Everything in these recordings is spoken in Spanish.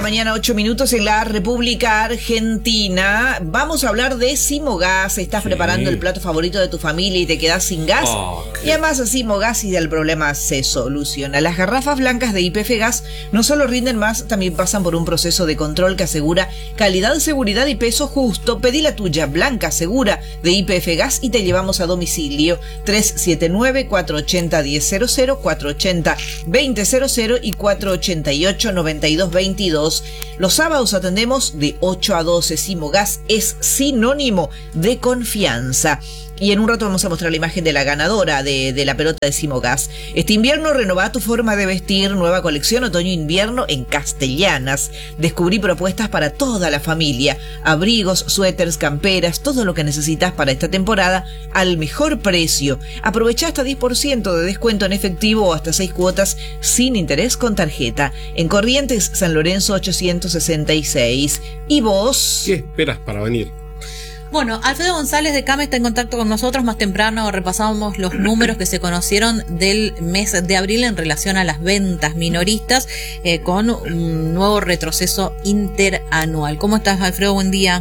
mañana, 8 minutos en la República Argentina. Vamos a hablar de Simogas. Estás preparando el plato favorito de tu familia y te quedás sin gas. Y además a Simogas y el problema se soluciona. Las garrafas blancas de YPF Gas no solo rinden más, también pasan por un proceso de control que asegura calidad, seguridad y peso justo. Pedí la tuya, blanca, segura, de YPF Gas y te llevamos a domicilio. 379-480-1000, 480-2000 y 488-9222. Los sábados atendemos de 8 a 12. Simogas es sinónimo de confianza. Y en un rato vamos a mostrar la imagen de la ganadora de la pelota de Simogas. Este invierno renová tu forma de vestir. Nueva colección otoño-invierno en Castellanas. Descubrí propuestas para toda la familia. Abrigos, suéteres, camperas, todo lo que necesitas para esta temporada al mejor precio. Aprovecha hasta 10% de descuento en efectivo o hasta 6 cuotas sin interés con tarjeta. En Corrientes, San Lorenzo 866. ¿Y vos? ¿Qué esperas para venir? Bueno, Alfredo González de CAME está en contacto con nosotros. Más temprano repasábamos los números que se conocieron del mes de abril en relación a las ventas minoristas, con un nuevo retroceso interanual. ¿Cómo estás, Alfredo? Buen día.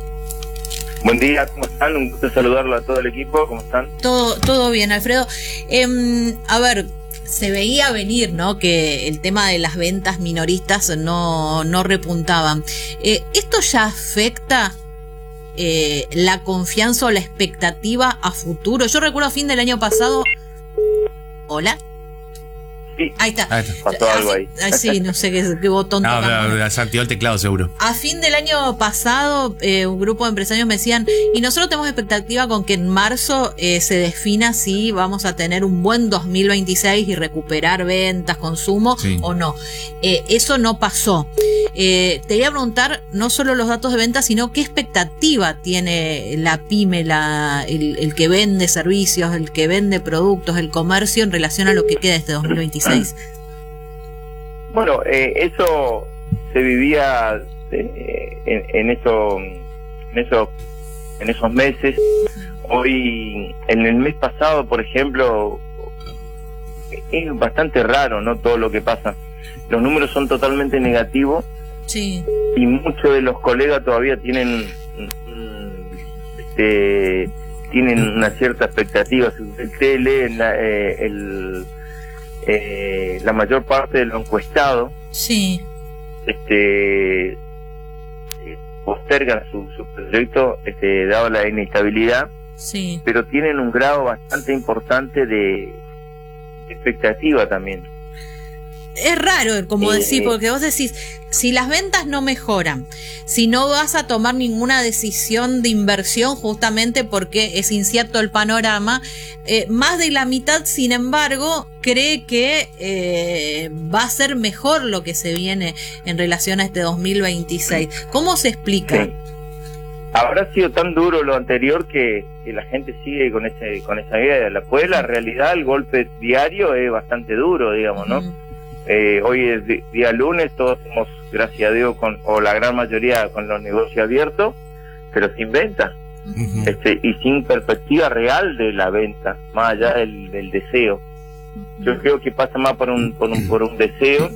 Buen día, ¿cómo están? Un gusto saludarlo a todo el equipo. ¿Cómo están? Todo bien, Alfredo. A ver, se veía venir, ¿no?, que el tema de las ventas minoristas no repuntaban. ¿Esto ya afecta la confianza o la expectativa a futuro? Yo recuerdo a fin del año pasado. ¿Hola? Sí. Ahí está. Pasó algo ahí. Sí, no sé qué botón tocamos. Se activó el teclado seguro. A fin del año pasado, un grupo de empresarios me decían, y nosotros tenemos expectativa con que en marzo se defina si vamos a tener un buen 2026 y recuperar ventas, consumo, sí, o no. Eso no pasó. Te iba a preguntar no solo los datos de ventas, sino qué expectativa tiene la pyme, el que vende servicios, el que vende productos, el comercio en relación a lo que queda este 2026. Bueno, eso se vivía en esos meses. Hoy, en el mes pasado, por ejemplo, es bastante raro, ¿no?, todo lo que pasa. Los números son totalmente negativos. Sí. Y muchos de los colegas todavía tienen una cierta expectativa. Usted lee la mayor parte de lo encuestado, sí, postergan su proyecto dado la inestabilidad, sí, pero tienen un grado bastante importante de expectativa también. Es raro, como decís, porque vos decís, si las ventas no mejoran, si no vas a tomar ninguna decisión de inversión justamente porque es incierto el panorama, más de la mitad, sin embargo, cree que va a ser mejor lo que se viene en relación a este 2026. ¿Cómo se explica? Sí. Habrá sido tan duro lo anterior que la gente sigue con esa idea. Pues la realidad, el golpe diario es bastante duro, digamos, ¿no? Hoy es día lunes, todos somos, gracias a Dios, o la gran mayoría con los negocios abiertos, pero sin venta, y sin perspectiva real de la venta, más allá del deseo. Yo creo que pasa más por un deseo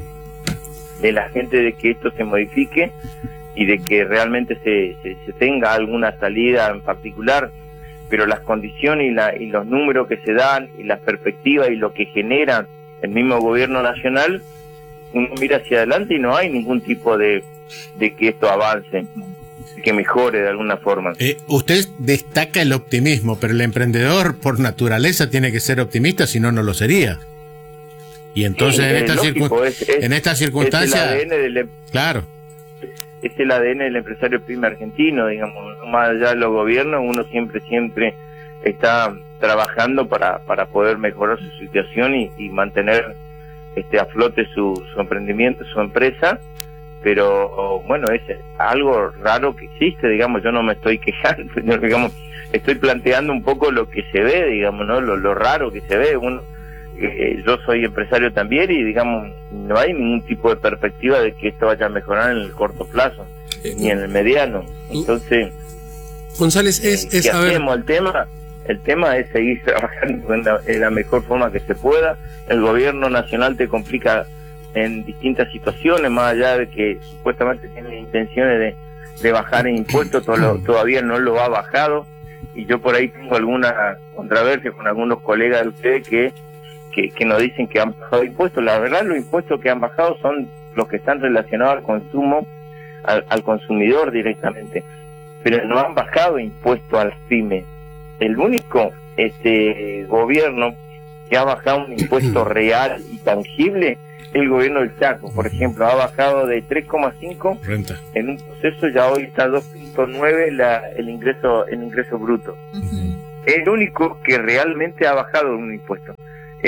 de la gente de que esto se modifique y de que realmente se tenga alguna salida en particular, pero las condiciones y los números que se dan y las perspectivas y lo que generan el mismo gobierno nacional, uno mira hacia adelante y no hay ningún tipo de que esto avance, que mejore de alguna forma. Usted destaca el optimismo, pero el emprendedor por naturaleza tiene que ser optimista, si no, no lo sería. Y entonces en esta circunstancia, claro, es el ADN del empresario pyme argentino, digamos, más allá de los gobiernos, uno siempre está trabajando para poder mejorar su situación y mantener a flote su emprendimiento, su empresa, pero bueno, es algo raro que existe, digamos. Yo no me estoy quejando, digamos, estoy planteando un poco lo que se ve, digamos, ¿no? Lo raro que se ve. Yo soy empresario también y, digamos, no hay ningún tipo de perspectiva de que esto vaya a mejorar en el corto plazo, ni en el mediano. Entonces, González, ¿qué hacemos? El tema es seguir trabajando en la mejor forma que se pueda. El gobierno nacional te complica en distintas situaciones, más allá de que supuestamente tiene intenciones de bajar el impuesto, todavía no lo ha bajado, y yo por ahí tengo alguna controversia con algunos colegas de ustedes que nos dicen que han bajado impuestos. La verdad, los impuestos que han bajado son los que están relacionados al consumo, al consumidor directamente, pero no han bajado impuestos a las pymes. El único gobierno que ha bajado un impuesto real y tangible es el gobierno del Chaco, por ejemplo, ha bajado de 3,5 renta en un proceso, ya hoy está 2,9 el ingreso bruto. Es el único que realmente ha bajado un impuesto.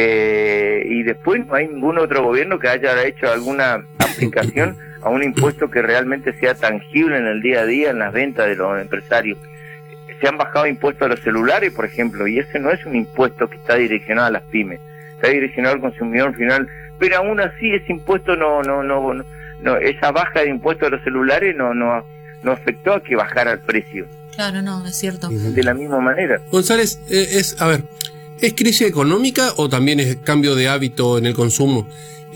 Y después no hay ningún otro gobierno que haya hecho alguna aplicación a un impuesto que realmente sea tangible en el día a día, en las ventas de los empresarios. Se han bajado impuestos a los celulares, por ejemplo, y ese no es un impuesto que está direccionado a las pymes, está direccionado al consumidor final, pero aún así ese impuesto no, esa baja de impuestos a los celulares no afectó a que bajara el precio. Claro, no, es cierto. De la misma manera. González, ¿es crisis económica o también es cambio de hábito en el consumo?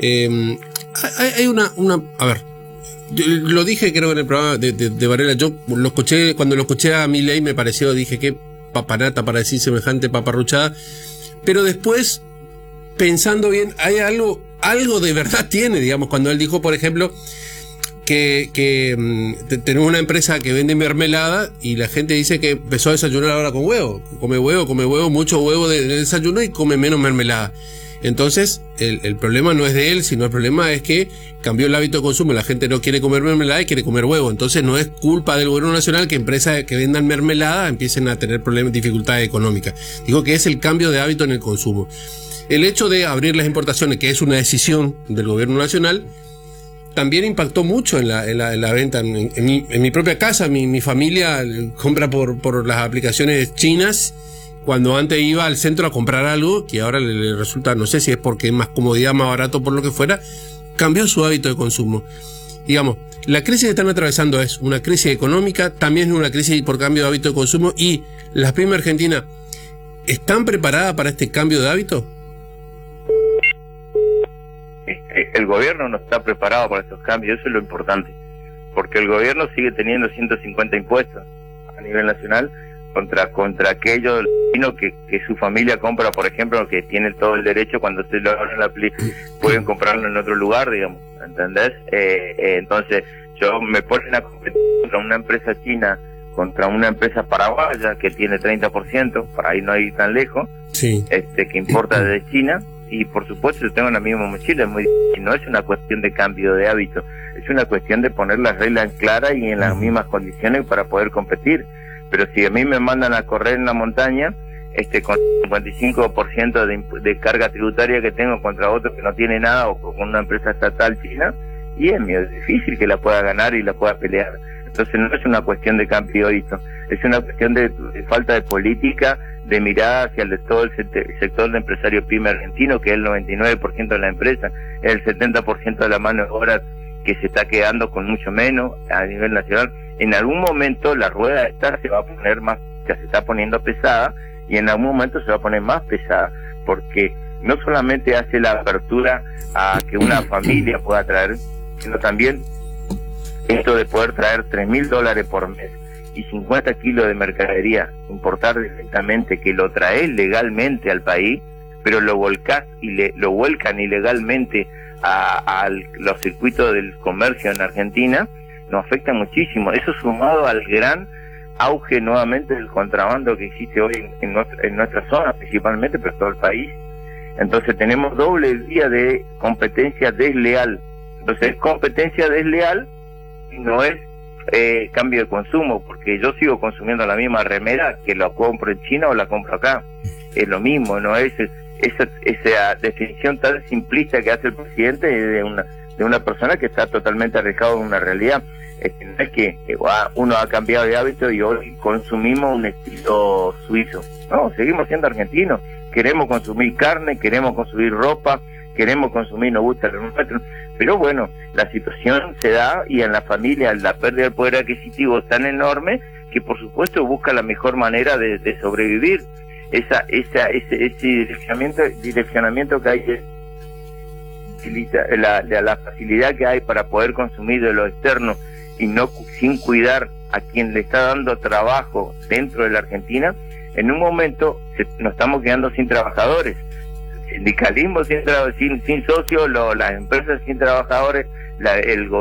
Hay una a ver, yo lo dije creo en el programa de Varela, yo lo escuché, cuando lo escuché a Milei me pareció, dije qué papanata para decir semejante paparruchada, pero después pensando bien, hay algo de verdad tiene, digamos, cuando él dijo, por ejemplo, que tenemos una empresa que vende mermelada y la gente dice que empezó a desayunar ahora con huevo, come huevo, mucho huevo de desayuno y come menos mermelada. Entonces, el problema no es de él, sino el problema es que cambió el hábito de consumo. La gente no quiere comer mermelada y quiere comer huevo. Entonces, no es culpa del gobierno nacional que empresas que vendan mermelada empiecen a tener problemas, dificultades económicas. Digo que es el cambio de hábito en el consumo. El hecho de abrir las importaciones, que es una decisión del gobierno nacional, también impactó mucho en la venta. En mi propia casa, mi familia compra por las aplicaciones chinas, cuando antes iba al centro a comprar algo, que ahora le resulta, no sé si es porque es más comodidad, más barato, por lo que fuera, cambió su hábito de consumo. Digamos, la crisis que están atravesando es una crisis económica, también es una crisis por cambio de hábito de consumo, y las pymes argentinas, ¿están preparadas para este cambio de hábito? El gobierno no está preparado para estos cambios, eso es lo importante, porque el gobierno sigue teniendo 150 impuestos a nivel nacional contra aquellos que su familia compra, por ejemplo, que tiene todo el derecho, cuando se lo abren la pueden comprarlo en otro lugar, digamos, ¿entendés? Entonces, me ponen a competir contra una empresa china, contra una empresa paraguaya que tiene 30%, para ahí no ir tan lejos, sí, que importa desde China, y por supuesto yo tengo la misma mochila, no es una cuestión de cambio de hábito, es una cuestión de poner las reglas claras y en las mismas condiciones para poder competir. Pero si a mí me mandan a correr en la montaña, con 55% de carga tributaria que tengo contra otro que no tiene nada, o con una empresa estatal china, y es muy difícil que la pueda ganar y la pueda pelear. Entonces no es una cuestión de cambio de hábito, es una cuestión de falta de política, de mirada hacia todo el sector del empresario pyme argentino, que es el 99% de la empresa, es el 70% de la mano de obra que se está quedando con mucho menos a nivel nacional. En algún momento la rueda esta se va a poner más, ya se está poniendo pesada, y en algún momento se va a poner más pesada, porque no solamente hace la apertura a que una familia pueda traer, sino también esto de poder traer $3.000 por mes y 50 kilos de mercadería, importar directamente, que lo traes legalmente al país, pero lo volcás y lo vuelcan ilegalmente a los circuitos del comercio en Argentina, nos afecta muchísimo. Eso sumado al gran auge nuevamente del contrabando que existe hoy en nuestra zona principalmente, pero todo el país. Entonces tenemos doble vía de competencia desleal. Entonces es competencia desleal y no es cambio de consumo, porque yo sigo consumiendo la misma remera que la compro en China o la compro acá. Es lo mismo, no es esa definición tan simplista que hace el presidente de una persona que está totalmente alejado de una realidad. No es que uno ha cambiado de hábito y hoy consumimos un estilo suizo. No, seguimos siendo argentinos. Queremos consumir carne, queremos consumir ropa, queremos consumir, nos gusta lo nuestro. Pero bueno, la situación se da y en la familia la pérdida del poder adquisitivo es tan enorme que por supuesto busca la mejor manera de sobrevivir. Ese direccionamiento que hay la facilidad que hay para poder consumir de lo externo y no sin cuidar a quien le está dando trabajo dentro de la Argentina, en un momento nos estamos quedando sin trabajadores, sindicalismo sin socios, las empresas sin trabajadores, la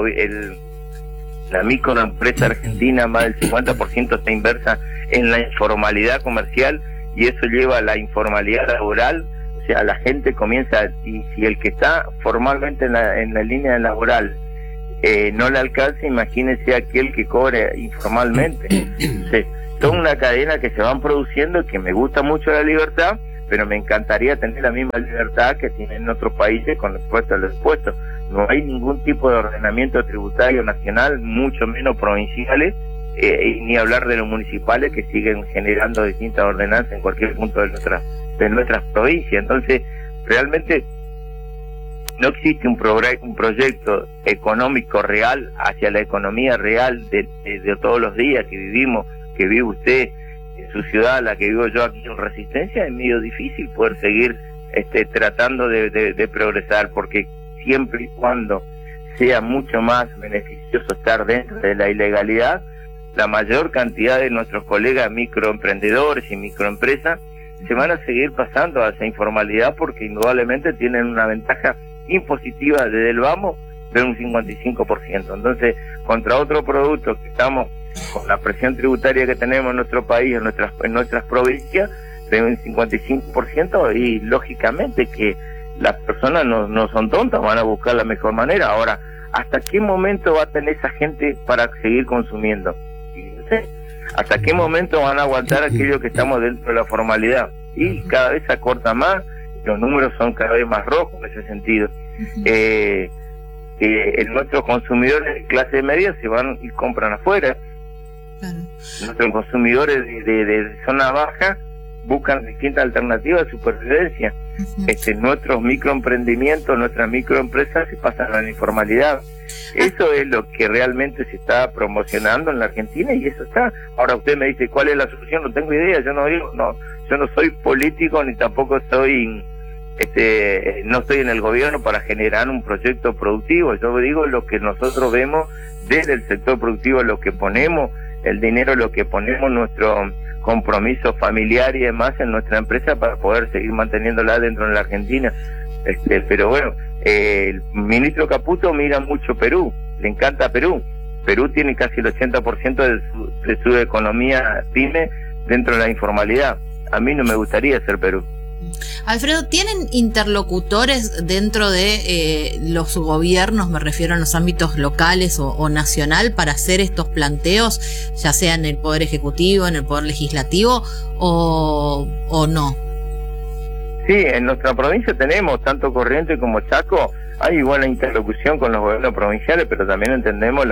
microempresa argentina, más del 50% está inversa en la informalidad comercial, y eso lleva a la informalidad laboral. O sea, la gente comienza, y si el que está formalmente en la línea laboral no le alcanza, imagínese aquel que cobre informalmente. Entonces, toda una cadena que se van produciendo, que me gusta mucho la libertad, pero me encantaría tener la misma libertad que tienen en otros países con respecto a los impuestos. No hay ningún tipo de ordenamiento tributario nacional, mucho menos provinciales, y ni hablar de los municipales, que siguen generando distintas ordenanzas en cualquier punto de nuestras provincias. Entonces, realmente no existe un proyecto económico real hacia la economía real de todos los días que vivimos, que vive usted en su ciudad, la que vivo yo aquí en Resistencia. Es medio difícil poder seguir tratando de progresar, porque siempre y cuando sea mucho más beneficioso estar dentro de la ilegalidad, la mayor cantidad de nuestros colegas microemprendedores y microempresas se van a seguir pasando a esa informalidad, porque indudablemente tienen una ventaja impositiva desde el vamos de un 55%. Entonces, contra otro producto que estamos con la presión tributaria que tenemos en nuestro país, en nuestras provincias, de un 55%, y lógicamente que las personas no son tontas, van a buscar la mejor manera. Ahora, ¿hasta qué momento va a tener esa gente para seguir consumiendo? ¿Hasta qué momento van a aguantar aquello que estamos dentro de la formalidad? Y cada vez se acorta más, los números son cada vez más rojos en ese sentido. Nuestros consumidores de clase media se van y compran afuera. Claro. Nuestros consumidores de zona baja buscan distintas alternativas de supervivencia. Nuestros microemprendimientos, nuestras microempresas se pasan a la informalidad. Eso es lo que realmente se está promocionando en la Argentina, y eso está. Ahora usted me dice, ¿cuál es la solución? No tengo idea. Yo no soy político, ni tampoco soy no estoy en el gobierno para generar un proyecto productivo. Yo digo lo que nosotros vemos desde el sector productivo, lo que ponemos, el dinero, lo que ponemos, nuestro compromiso familiar y demás en nuestra empresa para poder seguir manteniéndola dentro de la Argentina. Pero bueno, el ministro Caputo mira mucho Perú, le encanta Perú. Perú tiene casi el 80% de su economía pyme dentro de la informalidad. A mí no me gustaría ser Perú. Alfredo, ¿tienen interlocutores dentro de los gobiernos, me refiero en los ámbitos locales o nacional, para hacer estos planteos, ya sea en el Poder Ejecutivo, en el Poder Legislativo, o no? Sí, en nuestra provincia tenemos, tanto Corrientes como Chaco, hay buena interlocución con los gobiernos provinciales, pero también entendemos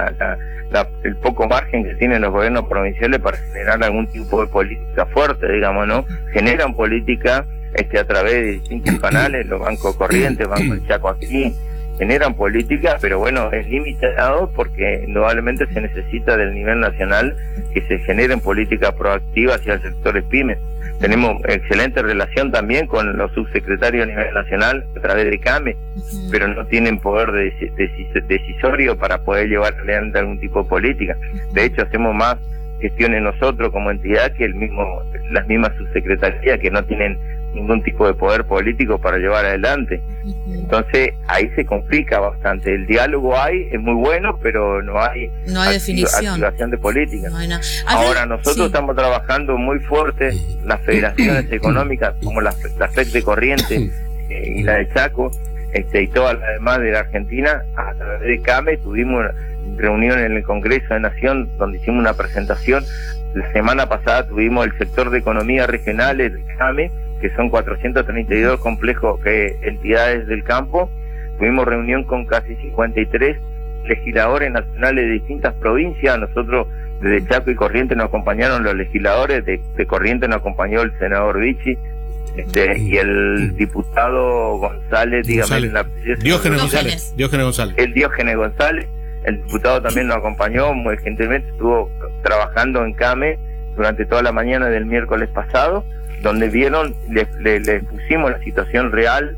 el poco margen que tienen los gobiernos provinciales para generar algún tipo de política fuerte, digamos, ¿no? Generan política a través de distintos canales, los bancos Corrientes, Banco del Chaco aquí, generan política, pero bueno, es limitado porque indudablemente se necesita del nivel nacional que se generen políticas proactivas hacia el sector pyme. Tenemos excelente relación también con los subsecretarios a nivel nacional a través de CAME, pero no tienen poder decisorio para poder llevar adelante algún tipo de política. De hecho, hacemos más gestiones nosotros como entidad que las mismas subsecretarías, que no tienen ningún tipo de poder político para llevar adelante. Entonces ahí se complica bastante. El diálogo es muy bueno, pero no hay activación de política. Ahora nosotros estamos trabajando muy fuerte las federaciones económicas como la FEC de Corrientes y la de Chaco, y todas las demás de la Argentina. A través de CAME tuvimos una reunión en el Congreso de Nación donde hicimos una presentación. La semana pasada tuvimos el sector de economía regionales de CAME, que son 432 complejos entidades del campo. Tuvimos reunión con casi 53 legisladores nacionales de distintas provincias. Nosotros desde Chaco y Corrientes nos acompañaron los legisladores, de Corrientes nos acompañó el senador Vichy, y el diputado González, dígame Diógenes González. El Diógenes González, el diputado también nos acompañó muy gentilmente, estuvo trabajando en CAME durante toda la mañana del miércoles pasado, donde vieron, le pusimos la situación real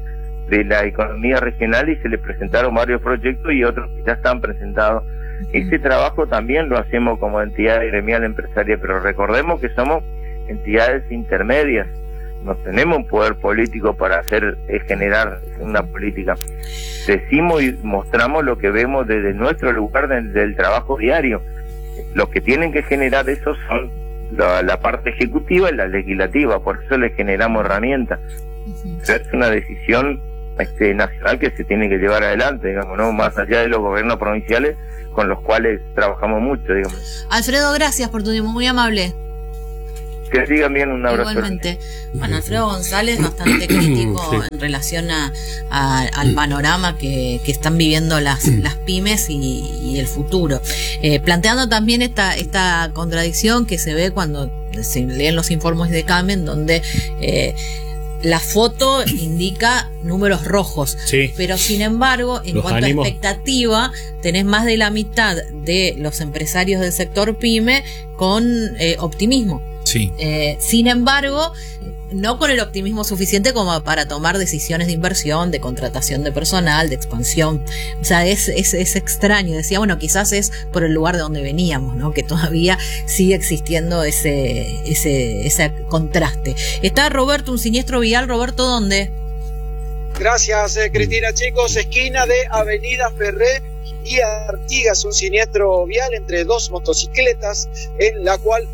de la economía regional y se le presentaron varios proyectos y otros que ya están presentados. Ese trabajo también lo hacemos como entidad gremial empresaria, pero recordemos que somos entidades intermedias, no tenemos un poder político para generar una política. Decimos y mostramos lo que vemos desde nuestro lugar del trabajo diario. Los que tienen que generar eso son la parte ejecutiva y la legislativa, por eso les generamos herramientas. Es una decisión nacional que se tiene que llevar adelante, digamos, ¿no? Más allá de los gobiernos provinciales con los cuales trabajamos mucho, digamos. Alfredo, gracias por tu tiempo, muy amable. Que sigan bien, un abrazo. Igualmente. Bueno, Alfredo González, bastante crítico en relación al panorama que están viviendo las pymes y el futuro. Planteando también esta contradicción que se ve cuando se leen los informes de Kamen, donde la foto indica números rojos, pero sin embargo, en cuanto a expectativa, tenés más de la mitad de los empresarios del sector pyme con optimismo. Sí. Sin embargo, no con el optimismo suficiente como para tomar decisiones de inversión, de contratación de personal, de expansión. O sea, es extraño. Decía, bueno, quizás es por el lugar de donde veníamos, ¿no? Que todavía sigue existiendo ese contraste. Está Roberto, un siniestro vial. Roberto, ¿dónde? Gracias, Cristina. Chicos, esquina de Avenida Ferré y Artigas, un siniestro vial entre dos motocicletas, en la cual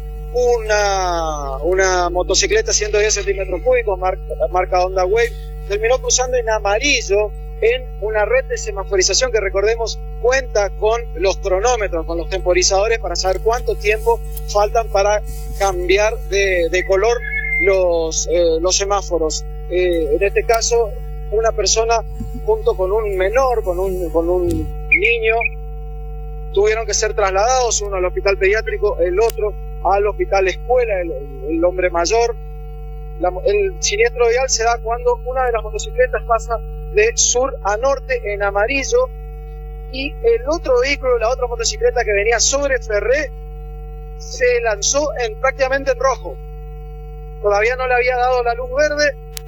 una motocicleta 110 centímetros cúbicos, marca Honda Wave, terminó cruzando en amarillo en una red de semaforización que, recordemos, cuenta con los cronómetros, con los temporizadores para saber cuánto tiempo faltan para cambiar de color los semáforos. En este caso, una persona junto con un menor, con un niño, tuvieron que ser trasladados, uno al hospital pediátrico, el otro al hospital escuela, el hombre mayor. El siniestro vial se da cuando una de las motocicletas pasa de sur a norte en amarillo y el otro vehículo, la otra motocicleta que venía sobre Ferré, se lanzó prácticamente en rojo. Todavía no le había dado la luz verde.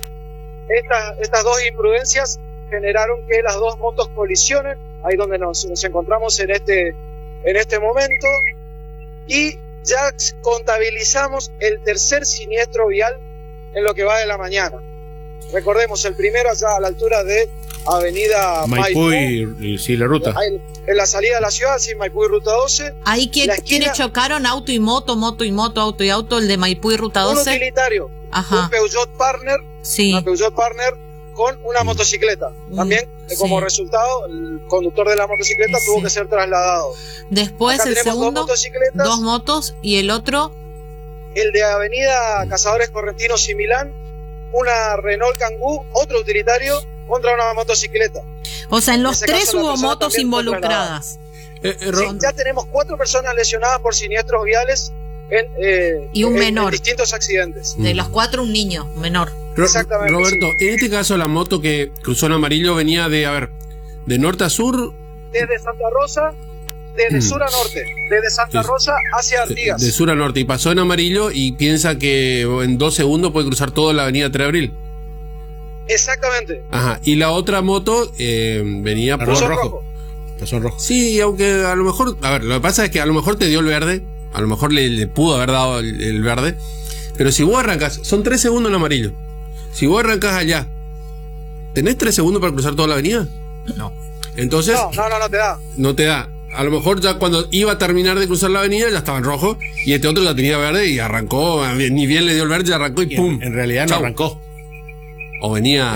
Estas dos imprudencias generaron que las dos motos colisionen, ahí donde nos encontramos en este momento, y ya contabilizamos el tercer siniestro vial en lo que va de la mañana. Recordemos, el primero allá a la altura de Avenida Maipú y sí, la ruta. En la salida de la ciudad, sí, Maipú y Ruta 12. Ahí ¿quiénes chocaron? Auto y moto, moto y moto, auto y auto, el de Maipú y Ruta 12. Un utilitario, un Peugeot Partner, una Peugeot Partner con una motocicleta. También, como resultado, el conductor de la motocicleta tuvo que ser trasladado. Después acá el segundo, dos motos, y el otro, el de Avenida Cazadores Correntinos y Milán, una Renault Kangoo, otro utilitario, contra una motocicleta. O sea, en los tres hubo motos involucradas. Ya tenemos 4 personas lesionadas por siniestros viales y un menor. En distintos accidentes. De los 4, un niño menor. Exactamente. Roberto, en este caso la moto que cruzó en amarillo venía de norte a sur. Desde Santa Rosa, desde sur a norte, desde Santa Rosa hacia Artigas. De sur a norte, y pasó en amarillo y piensa que en 2 segundos puede cruzar toda la avenida 3 de abril. Exactamente. Ajá, y la otra moto venía por rojo. Pasó en rojo. Sí, aunque a lo mejor, lo que pasa es que a lo mejor te dio el verde, a lo mejor le pudo haber dado el verde, pero si vos arrancás, son 3 segundos en amarillo. Si vos arrancás allá, ¿tenés 3 segundos para cruzar toda la avenida? No. Entonces, no te da. No te da. A lo mejor ya cuando iba a terminar de cruzar la avenida ya estaba en rojo y este otro ya tenía verde y arrancó, ni bien le dio el verde, ya arrancó y ¡pum! En realidad no arrancó. O venía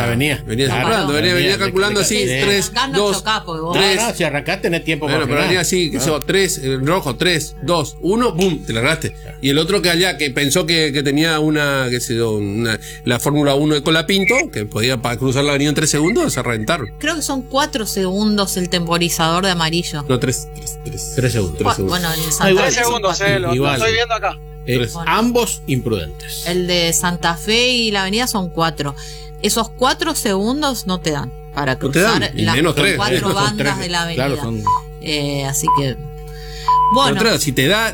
calculando así, 3, 2, 3. Si arrancaste tenés tiempo para pero venía así, 3, rojo, 3, 2, 1, ¡pum! Te largaste. Y el otro que allá, que pensó que tenía la Fórmula 1 de Colapinto, que podía cruzar la avenida en 3 segundos, se reventaron. Creo que son 4 segundos el temporizador de amarillo. No, 3 segundos. Bueno, en Santa 3 segundos, lo estoy viendo acá. Ambos imprudentes. El de Santa Fe y la avenida son 4. Esos 4 segundos no te dan para cruzar las 4 bandas de la avenida. Claro, así que bueno, si te da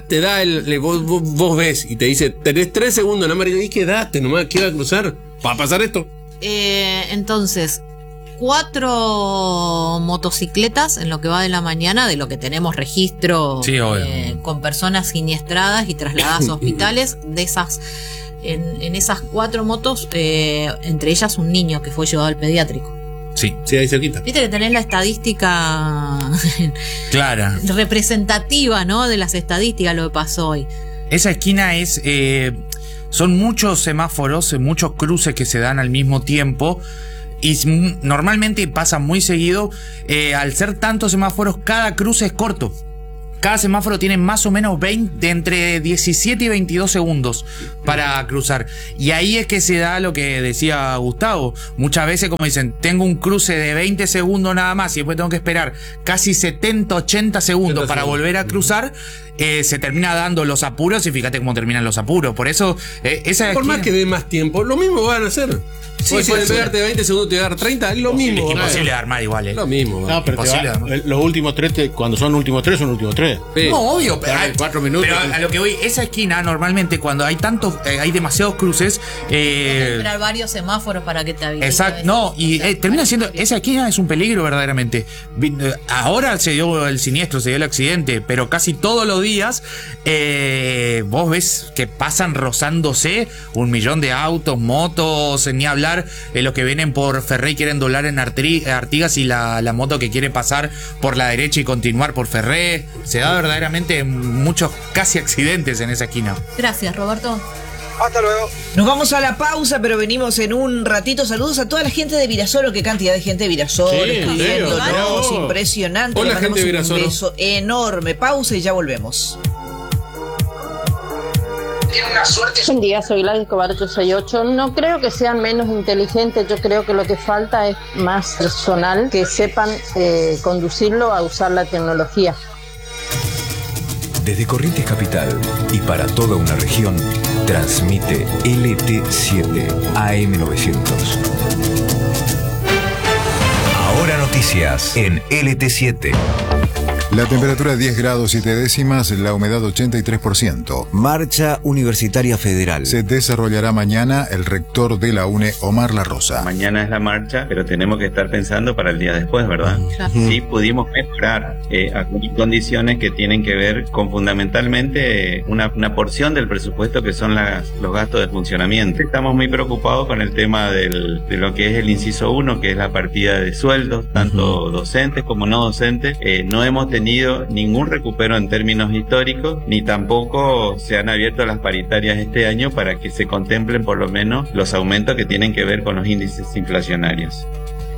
vos ves y te dice tenés 3 segundos en amarillo y quedaste nomás, ¿qué va a cruzar? ¿Va a pasar esto? Entonces 4 motocicletas en lo que va de la mañana, de lo que tenemos registro, con personas siniestradas y trasladadas a hospitales. De esas, en esas 4 motos, entre ellas un niño que fue llevado al pediátrico. Sí, ahí cerquita. Viste que tenés la estadística clara, representativa, ¿no? De las estadísticas, lo que pasó hoy. Esa esquina es... son muchos semáforos, muchos cruces que se dan al mismo tiempo. Y normalmente pasa muy seguido. Al ser tantos semáforos, cada cruce es corto. Cada semáforo tiene más o menos entre 17 y 22 segundos para cruzar. Y ahí es que se da lo que decía Gustavo. Muchas veces, como dicen, tengo un cruce de 20 segundos nada más y después tengo que esperar casi 70, 80 segundos para volver a cruzar. Se termina dando los apuros y fíjate cómo terminan los apuros. Por eso, esa por más que dé más tiempo, lo mismo van a hacer. Pueden pegarte 20 segundos, te dar 30, es lo mismo. Imposible armar igual. Lo mismo. No, pero los últimos 3, cuando son últimos 3, son últimos 3. Sí. No, obvio, pero 4 minutos. Pero a lo que voy, esa esquina normalmente cuando hay hay demasiados cruces. Entrar varios semáforos para que te habiliten. Exacto, no, y termina siendo, esa esquina es un peligro verdaderamente. Ahora se dio el siniestro, se dio el accidente, pero casi todos los días vos ves que pasan rozándose 1 millón de autos, motos, ni hablar los que vienen por Ferré y quieren doblar en Artigas y la moto que quiere pasar por la derecha y continuar por Ferré. Se da verdaderamente muchos casi accidentes en esa esquina. Gracias, Roberto. Hasta luego. Nos vamos a la pausa, pero venimos en un ratito. Saludos a toda la gente de Virasoro. Qué cantidad de gente de Virasoro escribiéndonos. Impresionante. Hola, gente de Virasoro. Un beso enorme. Pausa y ya volvemos. Buen día, soy Gladys Escobar 868. No creo que sean menos inteligentes, yo creo que lo que falta es más personal que sepan conducirlo a usar la tecnología. Desde Corrientes Capital y para toda una región, transmite LT7 AM900. Ahora noticias en LT7. La temperatura 10 grados 7 décimas, la humedad 83%. Marcha Universitaria Federal. Se desarrollará mañana. El rector de la UNE, Omar La Rosa. Mañana es la marcha, pero tenemos que estar pensando para el día después, ¿verdad? Claro. Sí, pudimos mejorar algunas condiciones que tienen que ver con fundamentalmente una porción del presupuesto que son los gastos de funcionamiento. Estamos muy preocupados con el tema de lo que es el inciso 1, que es la partida de sueldos, tanto docentes como no docentes. No hemos tenido ningún recupero en términos históricos, ni tampoco se han abierto las paritarias este año para que se contemplen por lo menos los aumentos que tienen que ver con los índices inflacionarios.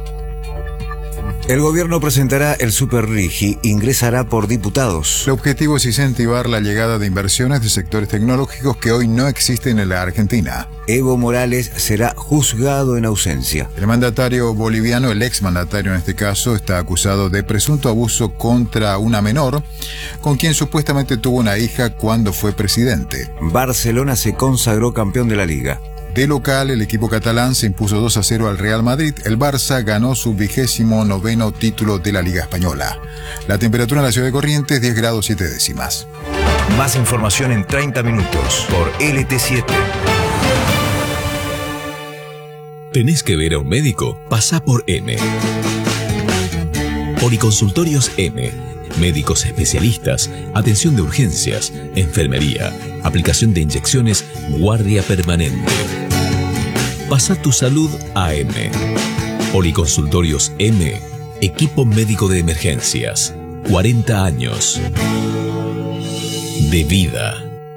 El gobierno presentará el Superrigi, ingresará por diputados. El objetivo es incentivar la llegada de inversiones de sectores tecnológicos que hoy no existen en la Argentina. Evo Morales será juzgado en ausencia. El mandatario boliviano, el exmandatario en este caso, está acusado de presunto abuso contra una menor, con quien supuestamente tuvo una hija cuando fue presidente. Barcelona se consagró campeón de la Liga. De local, el equipo catalán se impuso 2-0 al Real Madrid. El Barça ganó su 29º título de la Liga Española. La temperatura en la ciudad de Corrientes, 10 grados 7 décimas. Más información en 30 minutos por LT7. ¿Tenés que ver a un médico? Pasá por M. Policonsultorios M. Médicos especialistas, atención de urgencias, enfermería, aplicación de inyecciones, guardia permanente. Pasa tu salud a M. Policonsultorios M. Equipo médico de emergencias. 40 años de vida.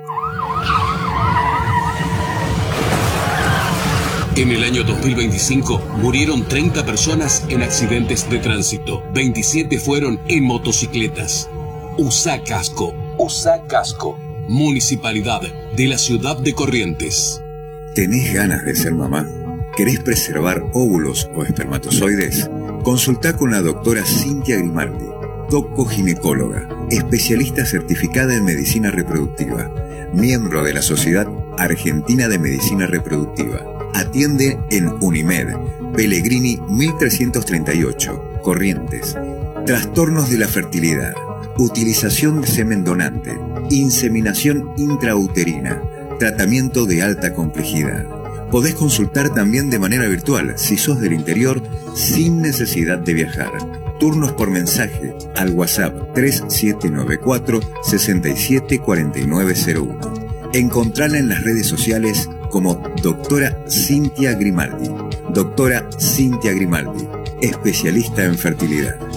En el año 2025 murieron 30 personas en accidentes de tránsito. 27 fueron en motocicletas. Usa casco. Usa casco. Municipalidad de la ciudad de Corrientes. ¿Tenés ganas de ser mamá? ¿Querés preservar óvulos o espermatozoides? Consultá con la doctora Cintia Grimaldi, doco-ginecóloga, especialista certificada en medicina reproductiva, miembro de la Sociedad Argentina de Medicina Reproductiva. Atiende en Unimed, Pellegrini 1338, Corrientes. Trastornos de la fertilidad, utilización de semen donante, inseminación intrauterina, tratamiento de alta complejidad. Podés consultar también de manera virtual, si sos del interior, sin necesidad de viajar. Turnos por mensaje al WhatsApp 3794-674901. Encontrala en las redes sociales como Doctora Cintia Grimaldi. Doctora Cintia Grimaldi, especialista en fertilidad.